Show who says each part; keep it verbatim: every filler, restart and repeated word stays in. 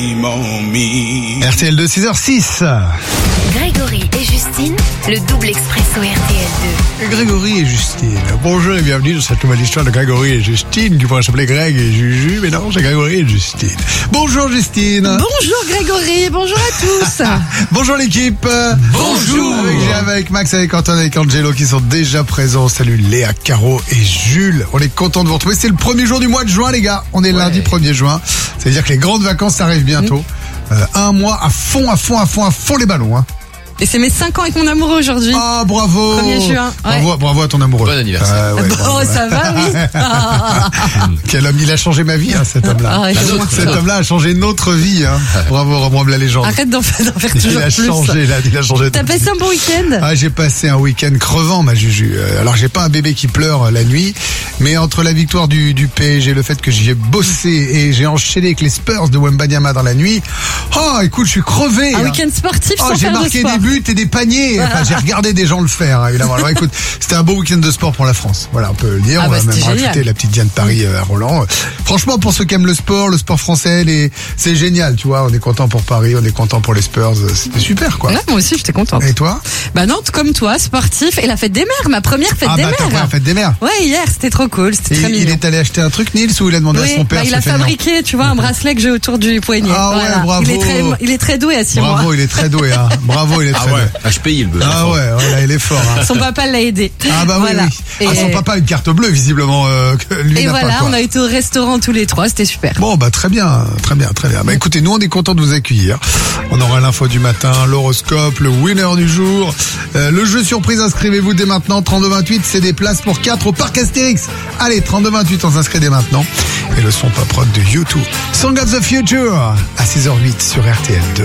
Speaker 1: R T L deux, six heures six.
Speaker 2: Grégory et Justine, le double expresso R T L deux.
Speaker 1: Grégory et Justine. Bonjour et bienvenue dans cette nouvelle histoire de Grégory et Justine, qui pourrait s'appeler Greg et Juju, mais non, c'est Grégory et Justine. Bonjour Justine.
Speaker 3: Bonjour Grégory, bonjour à tous.
Speaker 1: Bonjour l'équipe.
Speaker 4: Bonjour.
Speaker 1: Avec, avec Max, avec Antoine, avec Angelo qui sont déjà présents. Salut Léa, Caro et Jules. On est content de vous retrouver. C'est le premier jour du mois de juin, les gars. On est ouais. lundi premier juin. C'est-à-dire que les grandes vacances arrivent bientôt. Mmh. Euh, un mois à fond, à fond, à fond, à fond les ballons, hein.
Speaker 3: Et c'est mes cinq ans avec mon amoureux aujourd'hui.
Speaker 1: Ah, bravo.
Speaker 3: premier juin. Ouais.
Speaker 1: Bravo, bravo à ton amoureux.
Speaker 4: Bon anniversaire.
Speaker 1: Euh, ouais,
Speaker 3: bon,
Speaker 1: bravo,
Speaker 3: ça va, oui.
Speaker 1: Quel homme, il a changé ma vie, hein, cet homme-là.
Speaker 3: Ah,
Speaker 1: cet homme-là a changé notre vie, hein. Bravo, remonte la légende.
Speaker 3: Arrête d'en faire, d'en faire toujours
Speaker 1: il a
Speaker 3: plus.
Speaker 1: Changé, là, il a changé.
Speaker 3: T'as passé un bon week-end?
Speaker 1: Ah, j'ai passé un week-end crevant, ma Juju. Alors, j'ai pas un bébé qui pleure la nuit, mais entre la victoire du, du P S G, le fait que j'y ai bossé et j'ai enchaîné avec les Spurs de Wembanyama dans la nuit. Oh, écoute, je suis crevé.
Speaker 3: Un
Speaker 1: hein.
Speaker 3: week-end sportif
Speaker 1: oh,
Speaker 3: sans
Speaker 1: j'ai
Speaker 3: faire
Speaker 1: marqué
Speaker 3: de sport.
Speaker 1: des buts et des paniers. Enfin, j'ai regardé des gens le faire, évidemment. Alors écoute, c'était un beau week-end de sport pour la France. Voilà, on peut le dire.
Speaker 3: Ah
Speaker 1: on
Speaker 3: bah,
Speaker 1: va même
Speaker 3: génial.
Speaker 1: rajouter la petite Diane Paris à Roland. Franchement, pour ceux qui aiment le sport, le sport français, les... c'est génial, tu vois. On est content pour Paris, on est content pour les Spurs. C'était super, quoi.
Speaker 3: Ouais, moi aussi, j'étais contente.
Speaker 1: Et toi?
Speaker 3: Bah Nantes, comme toi, sportif. Et la fête des mères, ma première fête
Speaker 1: ah
Speaker 3: des
Speaker 1: bah, ta
Speaker 3: mères.
Speaker 1: première fête des mères.
Speaker 3: Ouais, hier, c'était trop cool, c'était
Speaker 1: Et
Speaker 3: très mignon.
Speaker 1: il est allé acheter un truc, Nils, ou il a demandé
Speaker 3: oui,
Speaker 1: à son père?
Speaker 3: bah, il a fabriqué, tu vois, un bracelet que j'ai autour du poignet.
Speaker 1: Ah ouais,
Speaker 3: voilà.
Speaker 1: bravo.
Speaker 3: Il est très, il est très doué à six mois.
Speaker 1: Bravo, il est très doué, hein. Bravo, il est très
Speaker 4: Ah ouais,
Speaker 1: doué.
Speaker 4: H P I le bœuf.
Speaker 1: Ah ouais, ouais, là, il est fort, hein.
Speaker 3: Son papa l'a aidé.
Speaker 1: Ah bah oui,
Speaker 3: voilà.
Speaker 1: oui. Ah,
Speaker 3: Et...
Speaker 1: son papa a une carte bleue, visiblement, euh, que lui
Speaker 3: Et
Speaker 1: n'a
Speaker 3: voilà,
Speaker 1: pas, quoi.
Speaker 3: on a été au restaurant tous les trois, c'était super.
Speaker 1: Bon, bah très bien, très bien, très bien. Bah écoutez, nous on est contents de vous accueillir. On aura l'info du matin, l'horoscope, le winner du jour, euh, le jeu surprise. Inscrivez-vous dès maintenant. trente-deux vingt-huit, c'est des places pour quatre au parc Astérix. Allez, trente-deux vingt-huit, on s'inscrit dès maintenant. Et le son pop rock de U deux, Song of the Future, à six heures huit sur R T L deux.